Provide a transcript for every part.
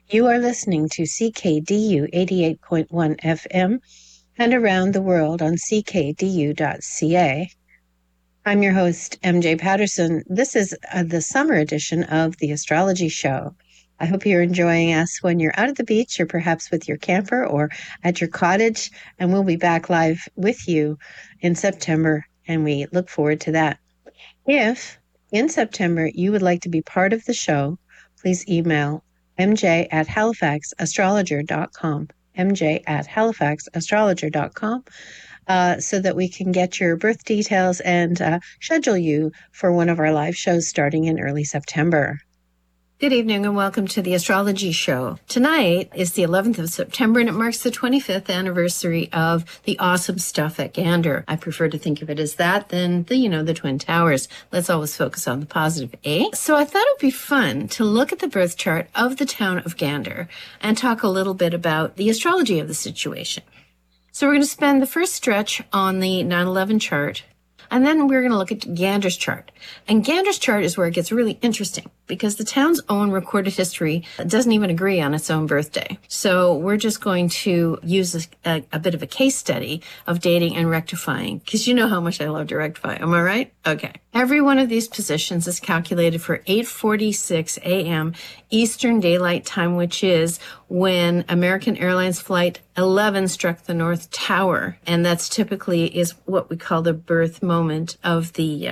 You are listening to CKDU 88.1 FM and around the world on ckdu.ca. I'm your host, MJ Patterson. This is the summer edition of The Astrology Show. I hope you're enjoying us when you're out at the beach or perhaps with your camper or at your cottage, and we'll be back live with you in September, and we look forward to that. If in September you would like to be part of the show, please email mj@halifaxastrologer.com, mj@halifaxastrologer.com, so that we can get your birth details and schedule you for one of our live shows starting in early September. Good evening and welcome to the Astrology Show. Tonight is the 11th of September and it marks the 25th anniversary of the awesome stuff at Gander. I prefer to think of it as that than the Twin Towers. Let's always focus on the positive, eh? So I thought it would be fun to look at the birth chart of the town of Gander and talk a little bit about the astrology of the situation. So we're going to spend the first stretch on the 9/11 chart, and then we're going to look at Gander's chart. And Gander's chart is where it gets really interesting because the town's own recorded history doesn't even agree on its own birthday. So we're just going to use a bit of a case study of dating and rectifying, because you know how much I love to rectify. Am I right? Okay. Every one of these positions is calculated for 8:46 a.m. Eastern Daylight Time, which is when American Airlines Flight 11 struck the North Tower. And that's typically is what we call the birth moment of the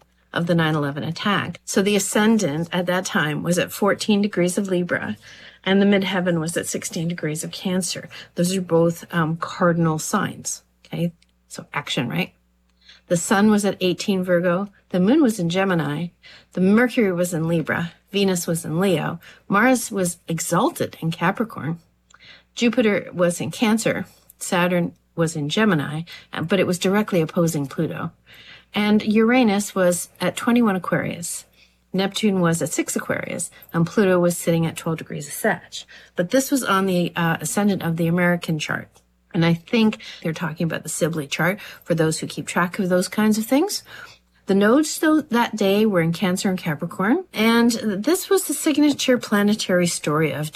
9/11 attack. So the ascendant at that time was at 14 degrees of Libra, and the midheaven was at 16 degrees of Cancer. Those are both cardinal signs. Okay, so action, right? The sun was at 18 Virgo, the moon was in Gemini, the Mercury was in Libra, Venus was in Leo, Mars was exalted in Capricorn, Jupiter was in Cancer, Saturn was in Gemini, but it was directly opposing Pluto. And Uranus was at 21 Aquarius. Neptune was at 6 Aquarius, and Pluto was sitting at 12 degrees of Sag. But this was on the ascendant of the American chart. And I think they're talking about the Sibley chart for those who keep track of those kinds of things. The nodes, though, that day were in Cancer and Capricorn, and this was the signature planetary story of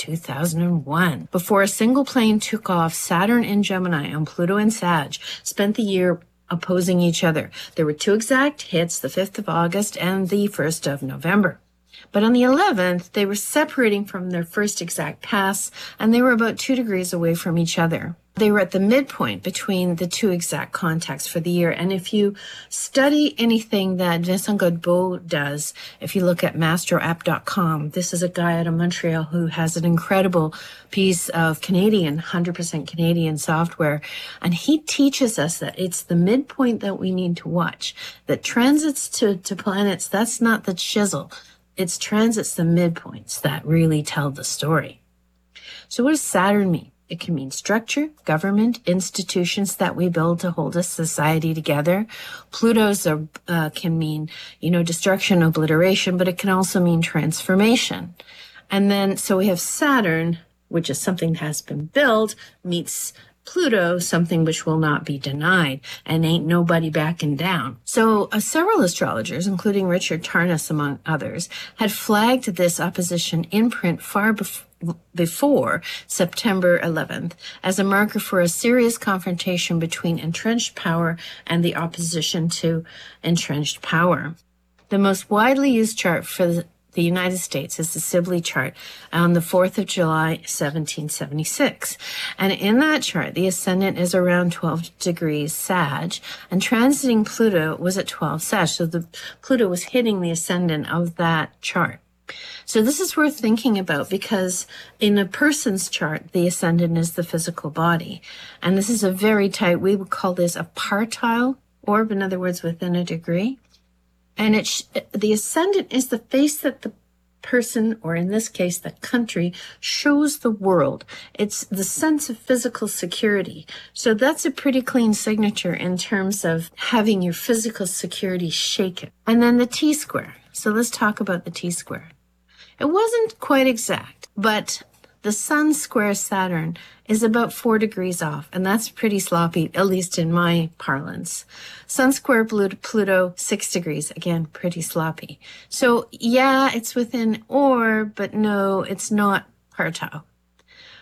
2001. Before a single plane took off, Saturn in Gemini and Pluto in Sag spent the year opposing each other. There were two exact hits, the 5th of August and the 1st of November. But on the 11th, they were separating from their first exact pass, and they were about 2 degrees away from each other. They were at the midpoint between the two exact contacts for the year. And if you study anything that Vincent Godbout does, if you look at mastroapp.com, this is a guy out of Montreal who has an incredible piece of 100% Canadian software. And he teaches us that it's the midpoint that we need to watch. That transits to planets, that's not the chisel. It's transits, the midpoints, that really tell the story. So what does Saturn mean? It can mean structure, government, institutions that we build to hold a society together. Pluto's can mean, destruction, obliteration, but it can also mean transformation. And then, so we have Saturn, which is something that has been built, meets Pluto, something which will not be denied, and ain't nobody backing down. So several astrologers, including Richard Tarnas, among others, had flagged this opposition in print far before September 11th as a marker for a serious confrontation between entrenched power and the opposition to entrenched power. The most widely used chart for the United States is the Sibley chart on the 4th of July, 1776. And in that chart, the ascendant is around 12 degrees Sag, and transiting Pluto was at 12 Sag. So the Pluto was hitting the ascendant of that chart. So this is worth thinking about because in a person's chart, the ascendant is the physical body. And this is a very tight, we would call this a partile orb, in other words, within a degree. And the ascendant is the face that the person, or in this case, the country, shows the world. It's the sense of physical security. So that's a pretty clean signature in terms of having your physical security shaken. And then the T-square. So let's talk about the T-square. It wasn't quite exact, but the Sun square Saturn is about 4 degrees off, and that's pretty sloppy, at least in my parlance. Sun square Pluto, 6 degrees, again, pretty sloppy. So yeah, it's within or, but no, it's not partile.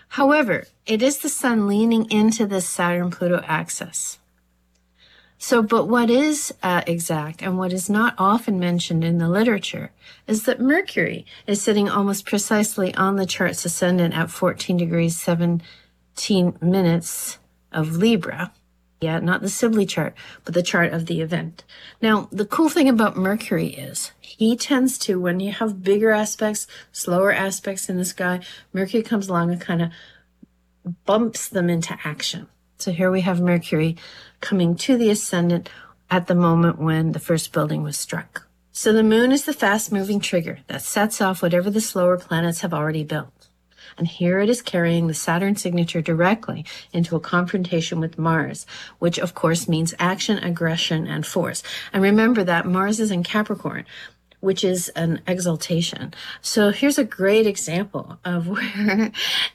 However, it is the sun leaning into this Saturn-Pluto axis. So, but what is exact and what is not often mentioned in the literature is that Mercury is sitting almost precisely on the chart's ascendant at 14 degrees 17 minutes of Libra. Yeah, not the Sibley chart, but the chart of the event. Now, the cool thing about Mercury is he tends to, when you have bigger aspects, slower aspects in the sky, Mercury comes along and kind of bumps them into action. So here we have Mercury coming to the ascendant at the moment when the first building was struck. So the moon is the fast-moving trigger that sets off whatever the slower planets have already built. And here it is carrying the Saturn signature directly into a confrontation with Mars, which of course means action, aggression, and force. And remember that Mars is in Capricorn, which is an exaltation. So here's a great example of where,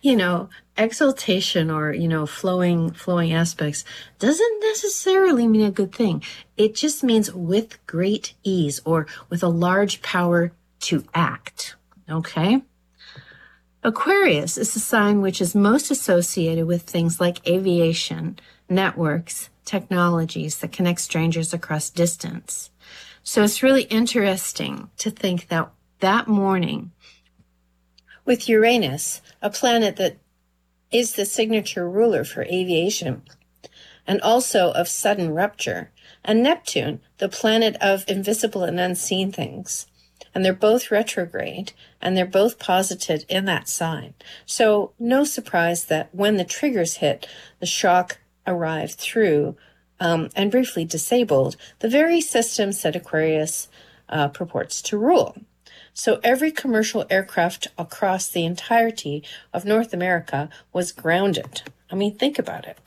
exaltation or, flowing aspects doesn't necessarily mean a good thing. It just means with great ease or with a large power to act. Okay? Aquarius is the sign which is most associated with things like aviation, networks, technologies that connect strangers across distance. So it's really interesting to think that that morning with Uranus, a planet that is the signature ruler for aviation and also of sudden rupture, and Neptune, the planet of invisible and unseen things. And they're both retrograde, and they're both posited in that sign. So no surprise that when the triggers hit, the shock arrived through and briefly disabled the very systems that Aquarius purports to rule. So every commercial aircraft across the entirety of North America was grounded. I mean, think about it.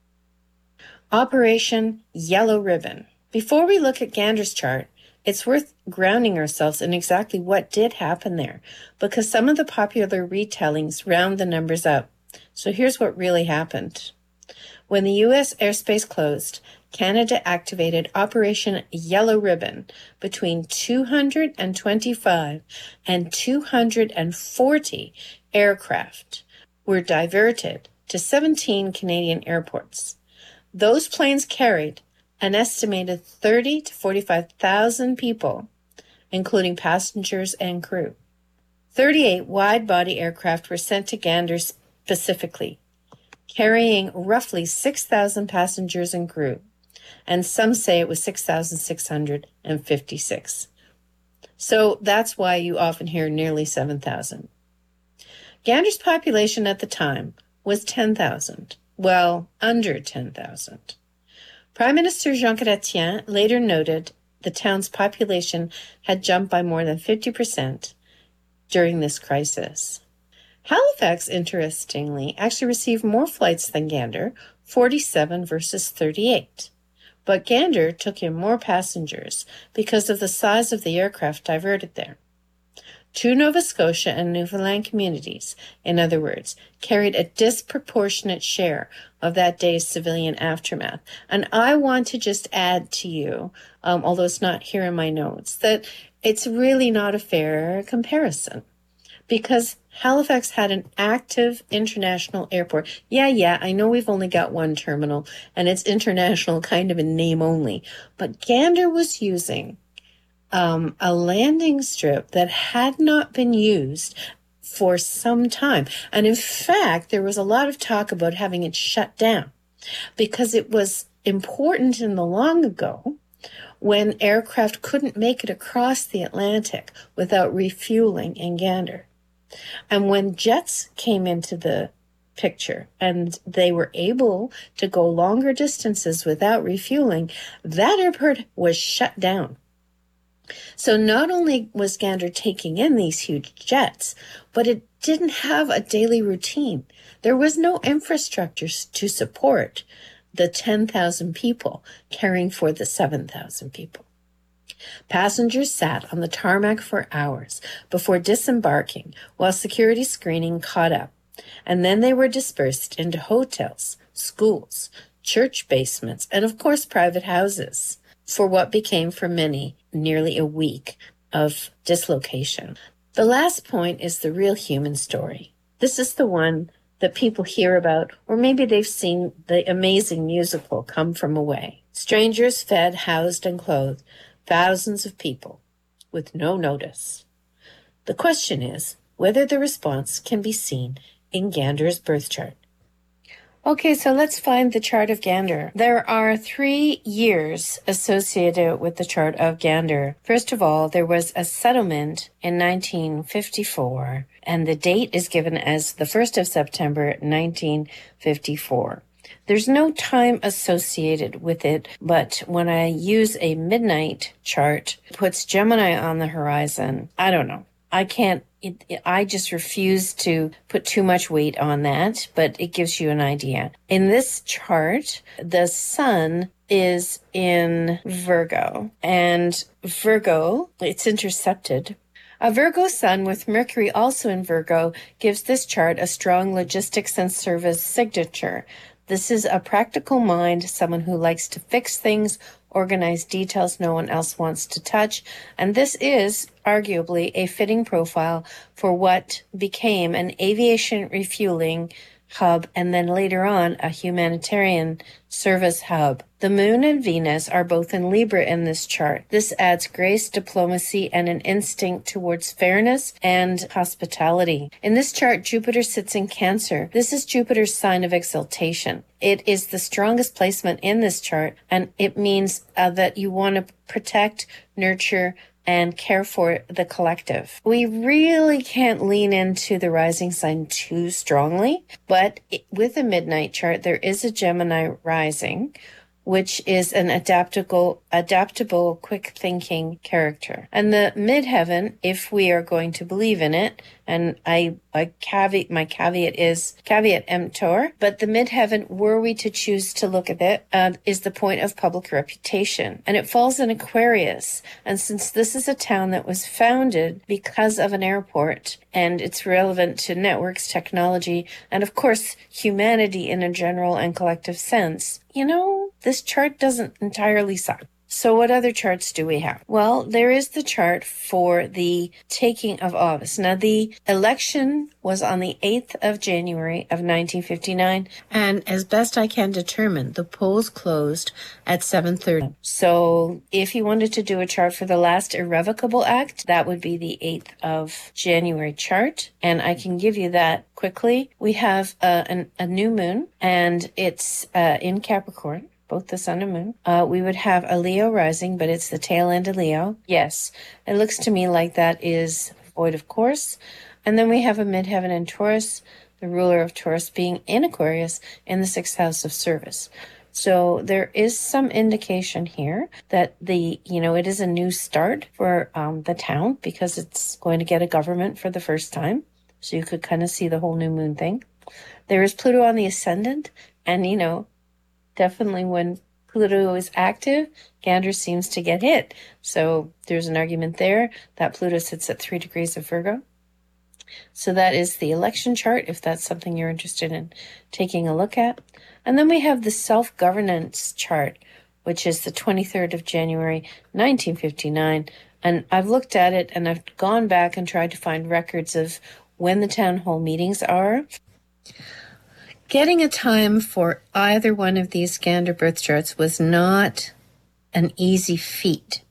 Operation Yellow Ribbon. Before we look at Gander's chart, it's worth grounding ourselves in exactly what did happen there, because some of the popular retellings round the numbers up. So here's what really happened. When the U.S. airspace closed, Canada activated Operation Yellow Ribbon between 225 and 240 aircraft were diverted to 17 Canadian airports. Those planes carried an estimated 30 to 45,000 people, including passengers and crew. 38 wide-body aircraft were sent to Gander specifically, carrying roughly 6,000 passengers and crew, and some say it was 6,656. So that's why you often hear nearly 7,000. Gander's population at the time was 10,000, well, under 10,000. Prime Minister Jean Chrétien later noted the town's population had jumped by more than 50% during this crisis. Halifax, interestingly, actually received more flights than Gander, 47 versus 38. But Gander took in more passengers because of the size of the aircraft diverted there. Two Nova Scotia and Newfoundland communities, in other words, carried a disproportionate share of that day's civilian aftermath. And I want to just add to you, although it's not here in my notes, that it's really not a fair comparison because Halifax had an active international airport. Yeah, I know we've only got one terminal and it's international kind of in name only, but Gander was using a landing strip that had not been used for some time. And in fact, there was a lot of talk about having it shut down because it was important in the long ago when aircraft couldn't make it across the Atlantic without refueling in Gander. And when jets came into the picture and they were able to go longer distances without refueling, that airport was shut down. So not only was Gander taking in these huge jets, but it didn't have a daily routine. There was no infrastructure to support the 10,000 people caring for the 7,000 people. Passengers sat on the tarmac for hours before disembarking while security screening caught up, and then they were dispersed into hotels, schools, church basements, and of course private houses for what became for many nearly a week of dislocation. The last point is the real human story. This is the one that people hear about, or maybe they've seen the amazing musical Come From Away. Strangers fed, housed, and clothed thousands of people with no notice. The question is whether the response can be seen in Gander's birth chart. Okay, so let's find the chart of Gander. There are 3 years associated with the chart of Gander. First of all, there was a settlement in 1954, and the date is given as the 1st of September, 1954. There's no time associated with it, but when I use a midnight chart, it puts Gemini on the horizon. I don't know. I just refuse to put too much weight on that, but it gives you an idea. In this chart, the sun is in Virgo, and Virgo, it's intercepted. A Virgo sun with Mercury also in Virgo gives this chart a strong logistics and service signature. This is a practical mind, someone who likes to fix things, organize details no one else wants to touch, and this is arguably a fitting profile for what became an aviation refueling hub and then later on a humanitarian service hub. The moon and Venus are both in Libra in this chart. This adds grace, diplomacy, and an instinct towards fairness and hospitality. In this chart, Jupiter sits in Cancer. This is Jupiter's sign of exaltation. It is the strongest placement in this chart, and it means that you want to protect, nurture, and care for the collective. We really can't lean into the rising sign too strongly, but with the midnight chart, there is a Gemini rising, which is an adaptable, quick-thinking character. And the midheaven, if we are going to believe in it, and my caveat is caveat emptor, but the midheaven, were we to choose to look at it, is the point of public reputation. And it falls in Aquarius. And since this is a town that was founded because of an airport, and it's relevant to networks, technology, and of course, humanity in a general and collective sense, this chart doesn't entirely suck. So what other charts do we have? Well, there is the chart for the taking of office. Now, the election was on the 8th of January of 1959, and as best I can determine, the polls closed at 7:30. So if you wanted to do a chart for the last irrevocable act, that would be the 8th of January chart, and I can give you that quickly. We have a new moon, and it's in Capricorn. Both the sun and moon. We would have a Leo rising, but it's the tail end of Leo. Yes, it looks to me like that is void of course. And then we have a midheaven in Taurus, the ruler of Taurus being in Aquarius in the 6th house of service. So there is some indication here that it is a new start for the town because it's going to get a government for the first time. So you could kind of see the whole new moon thing. There is Pluto on the ascendant, and definitely when Pluto is active, Gander seems to get hit. So there's an argument there that Pluto sits at 3 degrees of Virgo. So that is the election chart, if that's something you're interested in taking a look at. And then we have the self-governance chart, which is the 23rd of January, 1959. And I've looked at it and I've gone back and tried to find records of when the town hall meetings are. Getting a time for either one of these Gander birth charts was not an easy feat.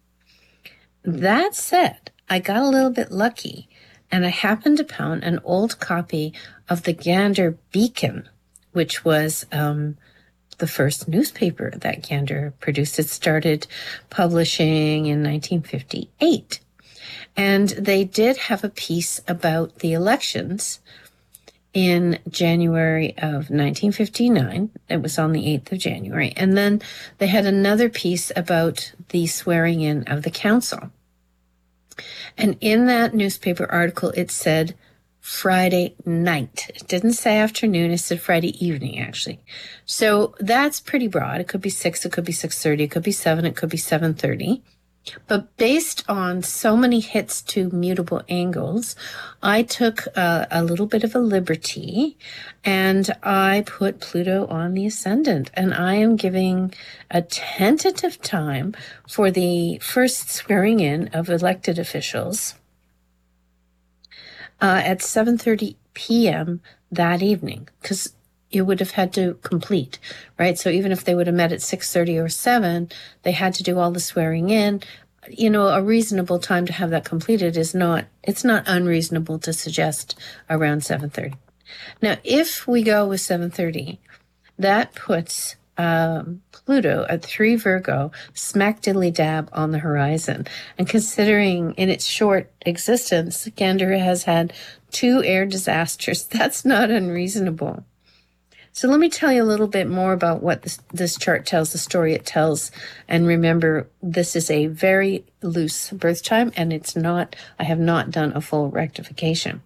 That said, I got a little bit lucky, and I happened upon an old copy of the Gander Beacon, which was the first newspaper that Gander produced. It started publishing in 1958, and they did have a piece about the elections in January of 1959. It was on the 8th of January. And then they had another piece about the swearing in of the council. And in that newspaper article, it said Friday night. It didn't say afternoon. It said Friday evening, actually. So that's pretty broad. It could be 6, it could be 6:30, it could be 7, it could be 7:30. But based on so many hits to mutable angles, I took a little bit of a liberty and I put Pluto on the ascendant. And I am giving a tentative time for the first swearing in of elected officials at 7:30 p.m. that evening, because you would have had to complete, right? So even if they would have met at 6:30 or 7, they had to do all the swearing in. A reasonable time to have that completed it's not unreasonable to suggest around 7:30. Now, if we go with 7:30, that puts Pluto at 3 Virgo smack diddly dab on the horizon. And considering in its short existence, Gander has had 2 air disasters, that's not unreasonable. So let me tell you a little bit more about what this chart tells, the story it tells. And remember, this is a very loose birth time, and I have not done a full rectification.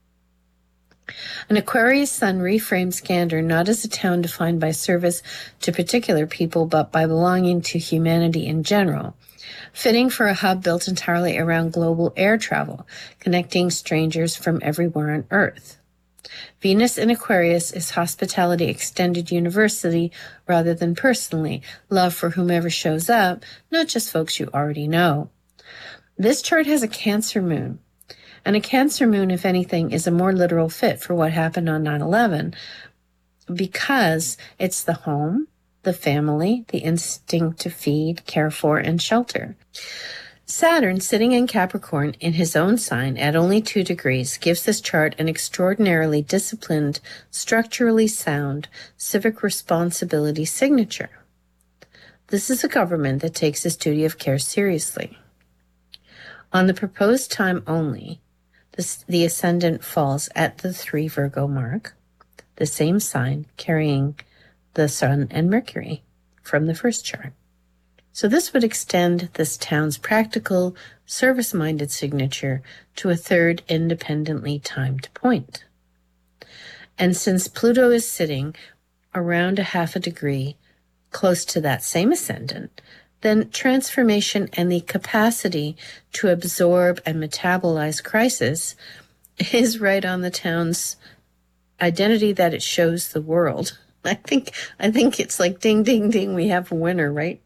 An Aquarius sun reframes Gander not as a town defined by service to particular people, but by belonging to humanity in general, fitting for a hub built entirely around global air travel, connecting strangers from everywhere on Earth. Venus in Aquarius is hospitality extended universally rather than personally, love for whomever shows up, not just folks you already know. This chart has a Cancer moon. And a Cancer moon, if anything, is a more literal fit for what happened on 9/11 because it's the home, the family, the instinct to feed, care for, and shelter. Saturn, sitting in Capricorn in his own sign at only 2 degrees, gives this chart an extraordinarily disciplined, structurally sound, civic responsibility signature. This is a government that takes its duty of care seriously. On the proposed time only, the ascendant falls at the 3 Virgo mark, the same sign carrying the Sun and Mercury from the first chart. So this would extend this town's practical, service-minded signature to a third independently timed point. And since Pluto is sitting around 0.5 degree close to that same ascendant, then transformation and the capacity to absorb and metabolize crisis is right on the town's identity that it shows the world. I think it's like ding, ding, ding, we have a winner, right?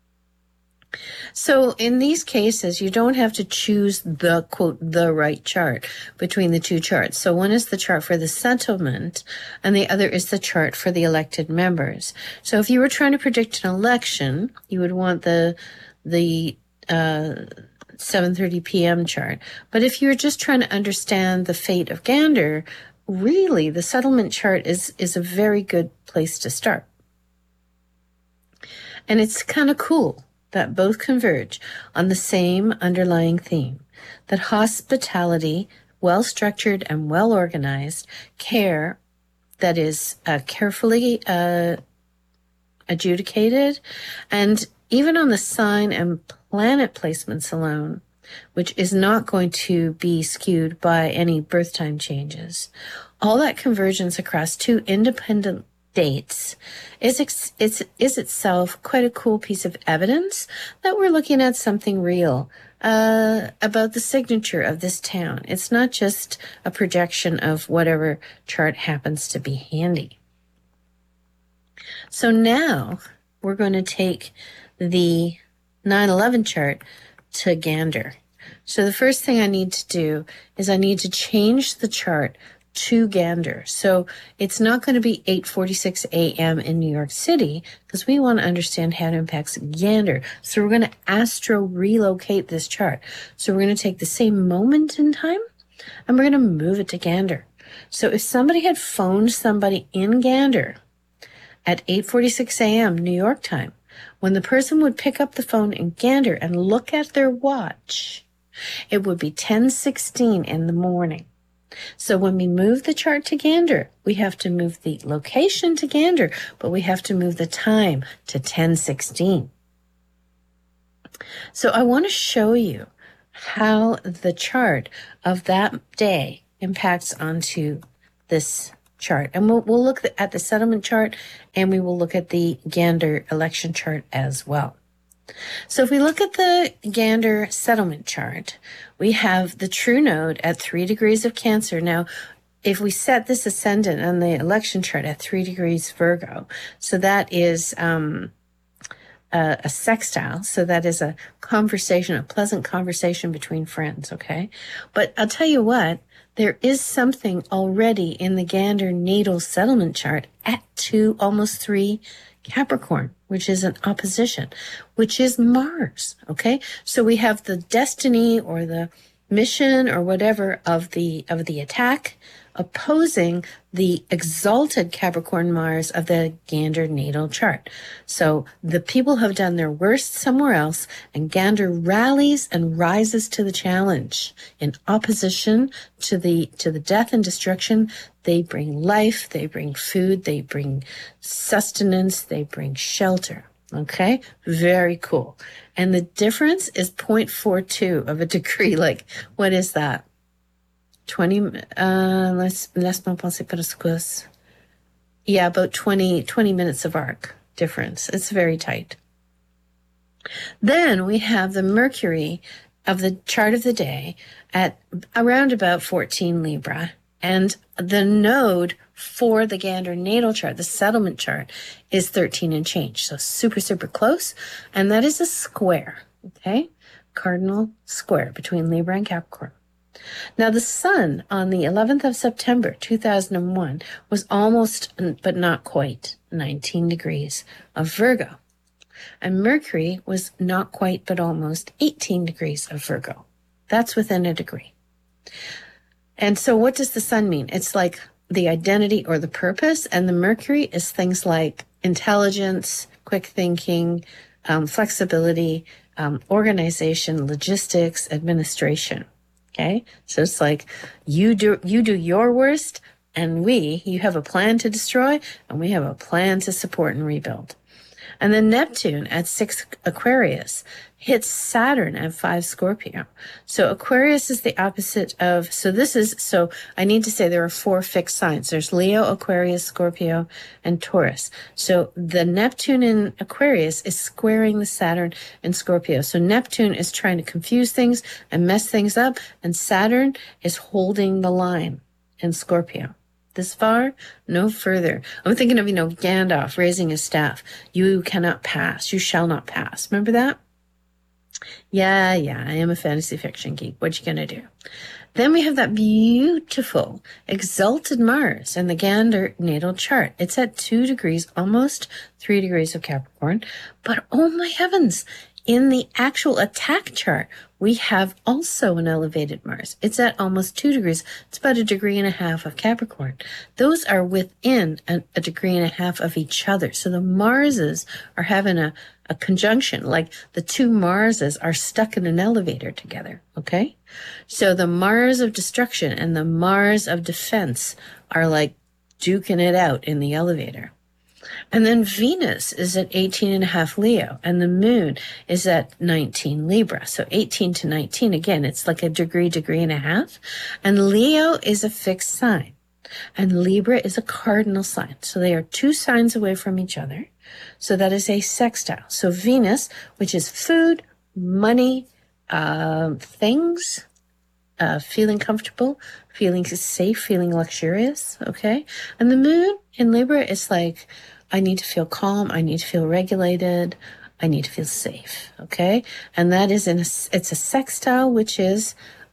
So in these cases, you don't have to choose the, quote, the right chart between the 2 charts. So one is the chart for the settlement, and the other is the chart for the elected members. So if you were trying to predict an election, you would want the 7:30 p.m. chart. But if you're just trying to understand the fate of Gander, really the settlement chart is a very good place to start. And it's kind of cool that both converge on the same underlying theme, that hospitality, well-structured and well-organized, care that is carefully adjudicated, and even on the sign and planet placements alone, which is not going to be skewed by any birth time changes, all that convergence across 2 independent dates is itself quite a cool piece of evidence that we're looking at something real about the signature of this town. It's not just a projection of whatever chart happens to be handy. So now we're going to take the 9/11 chart to Gander. So the first thing I need to do is I need to change the chart to Gander. So it's not going to be 8:46 a.m. in New York City because we want to understand how it impacts Gander. So we're going to astro relocate this chart. So we're going to take the same moment in time and we're going to move it to Gander. So if somebody had phoned somebody in Gander at 8:46 a.m. New York time, when the person would pick up the phone in Gander and look at their watch, it would be 10:16 in the morning. So when we move the chart to Gander, we have to move the location to Gander, but we have to move the time to 10:16. So I want to show you how the chart of that day impacts onto this chart. And we'll look at the settlement chart, and we will look at the Gander election chart as well. So if we look at the Gander settlement chart, we have the true node at 3 degrees of Cancer. Now, if we set this ascendant on the election chart at 3 degrees Virgo, so that is a sextile. So that is a conversation, a pleasant conversation between friends, okay? But I'll tell you what, there is something already in the Gander natal settlement chart at 2, almost 3 Capricorn, which is an opposition, which is Mars. Okay. So we have the destiny or the mission or whatever of the attack opposing the exalted Capricorn Mars of the Gander natal chart. So the people have done their worst somewhere else, and Gander rallies and rises to the challenge. In opposition to the death and destruction, they bring life, they bring food, they bring sustenance, they bring shelter. Okay, very cool. And the difference is 0.42 of a degree. Like, what is that? 20, laisse-moi penser presque. Yeah, about 20 minutes of arc difference. It's very tight. Then we have the Mercury of the chart of the day at around about 14 Libra. And the node for the Gander natal chart, the settlement chart, is 13 and change. So super, super close. And that is a square, okay? Cardinal square between Libra and Capricorn. Now, the sun on the 11th of September, 2001, was almost, but not quite, 19 degrees of Virgo. And Mercury was not quite, but almost 18 degrees of Virgo. That's within a degree. And so what does the sun mean? It's like the identity or the purpose. And the Mercury is things like intelligence, quick thinking, flexibility, organization, logistics, administration. Okay, so it's like you do your worst, and you have a plan to destroy, and we have a plan to support and rebuild. And then Neptune at 6 Aquarius hits Saturn at 5 Scorpio. So Aquarius is the opposite of, so I need to say there are 4 fixed signs. There's Leo, Aquarius, Scorpio, and Taurus. So the Neptune in Aquarius is squaring the Saturn in Scorpio. So Neptune is trying to confuse things and mess things up, and Saturn is holding the line in Scorpio. This far, no further. I'm thinking of, Gandalf raising his staff. You cannot pass. You shall not pass. Remember that? Yeah, I am a fantasy fiction geek. What you gonna do? Then we have that beautiful exalted Mars in the Gander natal chart. It's at 2 degrees, almost 3 degrees of Capricorn. But oh my heavens, in the actual attack chart, we have also an elevated Mars. It's at almost 2 degrees. It's about 1.5 degrees of Capricorn. Those are within a 1.5 degrees of each other. So the Marses are having a conjunction, like the 2 Marses are stuck in an elevator together, okay? So the Mars of destruction and the Mars of defense are like duking it out in the elevator. And then Venus is at 18.5 Leo, and the moon is at 19 Libra. So 18 to 19, again, it's like 1.5 degrees. And Leo is a fixed sign, and Libra is a cardinal sign. So they are 2 signs away from each other. So that is a sextile. So Venus, which is food, money, things, feeling comfortable, feeling safe, feeling luxurious, okay? And the moon in Libra is like, I need to feel calm, I need to feel regulated, I need to feel safe, okay? And that is it's a sextile, which is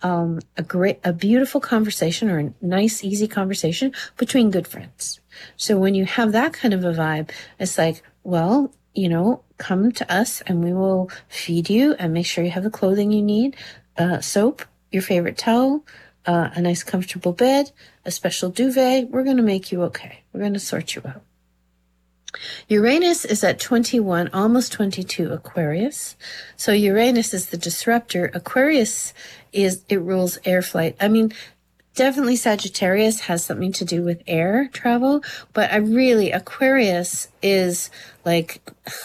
a beautiful conversation, or a nice, easy conversation between good friends. So when you have that kind of a vibe, it's like, well, come to us and we will feed you and make sure you have the clothing you need, soap, your favorite towel, a nice comfortable bed, a special duvet. We're going to make you okay. We're going to sort you out. Uranus is at 21, almost 22 Aquarius. So Uranus is the disruptor. Aquarius it rules air flight. I mean, definitely Sagittarius has something to do with air travel, but Aquarius is like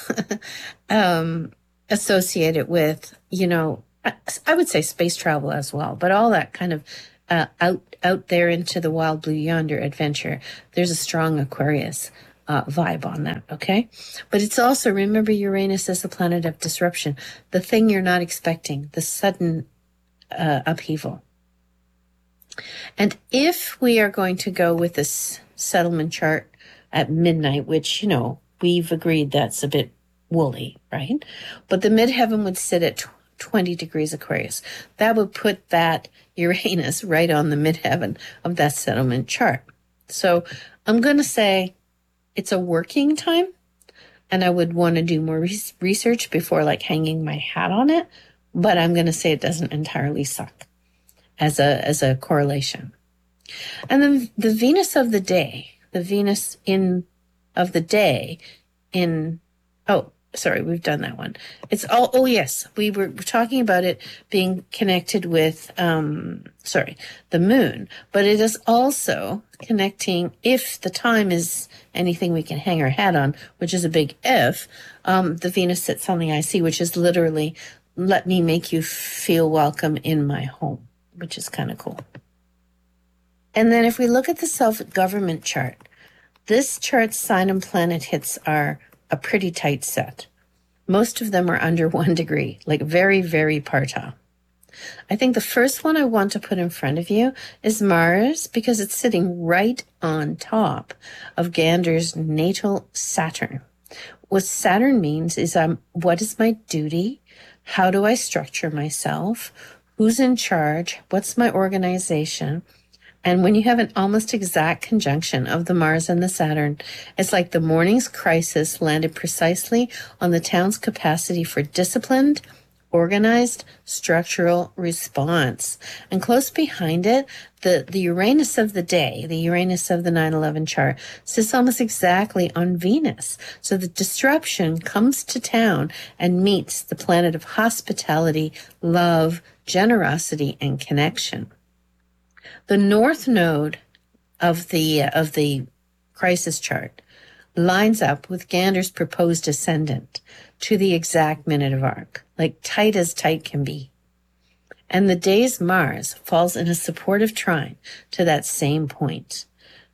associated with, I would say space travel as well, but all that kind of out there into the wild blue yonder adventure. There's a strong Aquarius vibe on that, okay? But it's also, remember, Uranus is the planet of disruption, the thing you're not expecting, the sudden upheaval. And if we are going to go with this settlement chart at midnight, which, we've agreed that's a bit woolly, right? But the midheaven would sit at 20 degrees Aquarius. That would put that Uranus right on the midheaven of that settlement chart. So I'm going to say it's a working time, and I would want to do more research before like hanging my hat on it. But I'm going to say it doesn't entirely suck as a correlation. And then the Venus of the day, we've done that one. It's all, oh yes, we were talking about it being connected with, the moon, but it is also connecting, if the time is anything we can hang our hat on, which is a big if, the Venus sits on the IC, which is literally, let me make you feel welcome in my home, which is kind of cool. And then if we look at the self-government chart, this chart's sign and planet hits are a pretty tight set. Most of them are under 1 degree, like very, very partile. I think the first one I want to put in front of you is Mars, because it's sitting right on top of Gander's natal Saturn. What Saturn means is what is my duty? How do I structure myself? Who's in charge? What's my organization? And when you have an almost exact conjunction of the Mars and the Saturn, it's like the morning's crisis landed precisely on the town's capacity for disciplined, organized, structural response. And close behind it, the Uranus of the day, the Uranus of the 9/11 chart, sits almost exactly on Venus. So the disruption comes to town and meets the planet of hospitality, love, generosity, and connection. The north node of the crisis chart lines up with Gander's proposed ascendant to the exact minute of arc, like tight as tight can be. And the day's Mars falls in a supportive trine to that same point.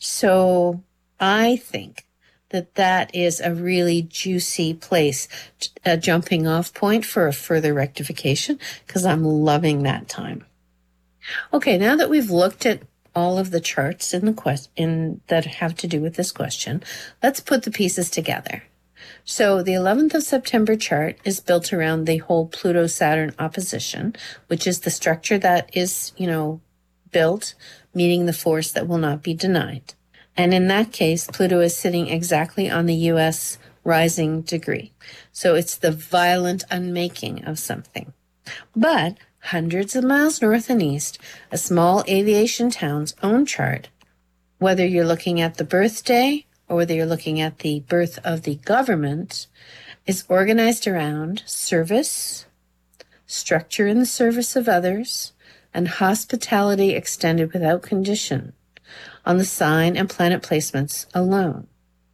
So I think that is a really juicy place, a jumping off point for a further rectification, because I'm loving that time. Okay, now that we've looked at all of the charts that have to do with this question, let's put the pieces together. So the 11th of September chart is built around the whole Pluto-Saturn opposition, which is the structure that is, built, meaning the force that will not be denied. And in that case, Pluto is sitting exactly on the U.S. rising degree. So it's the violent unmaking of something. But hundreds of miles north and east, a small aviation town's own chart, whether you're looking at the birthday or whether you're looking at the birth of the government, is organized around service, structure in the service of others, and hospitality extended without condition on the sign and planet placements alone.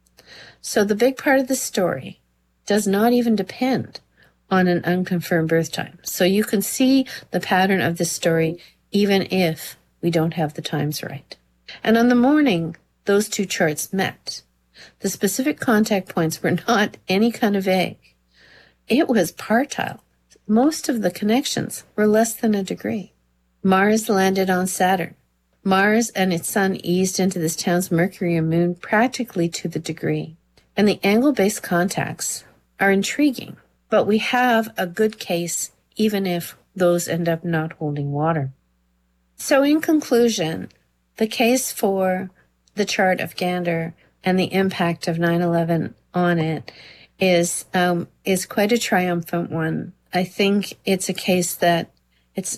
So the big part of the story does not even depend on an unconfirmed birth time. So you can see the pattern of this story even if we don't have the times right. And on the morning those two charts met, the specific contact points were not any kind of egg. It was partile. Most of the connections were less than a degree. Mars landed on Saturn. Mars and its sun eased into this town's Mercury and Moon practically to the degree. And the angle-based contacts are intriguing, but we have a good case even if those end up not holding water. So in conclusion, the case for the chart of Gander and the impact of 9/11 on it is quite a triumphant one. I think it's a case that it's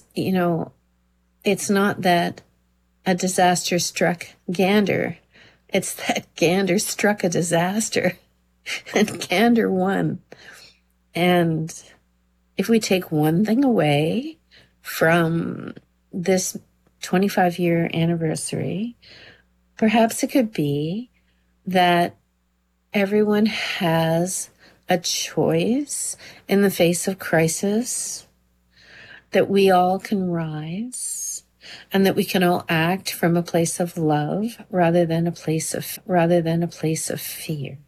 not that a disaster struck Gander. It's that Gander struck a disaster and Gander won. And if we take one thing away from this 25-year anniversary, perhaps it could be that everyone has a choice in the face of crisis, that we all can rise, and that we can all act from a place of love rather than a place of fear.